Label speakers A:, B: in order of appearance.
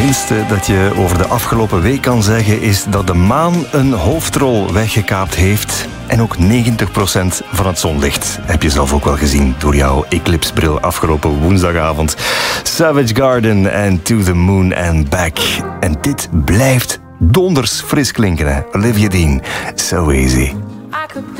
A: minste dat je over de afgelopen week kan zeggen is dat de maan een hoofdrol weggekaapt heeft. En ook 90% van het zonlicht heb je zelf ook wel gezien door jouw eclipsebril afgelopen woensdagavond. Savage Garden en To the Moon and Back. En dit blijft donders fris klinken, hè? Olivia Dean, So Easy.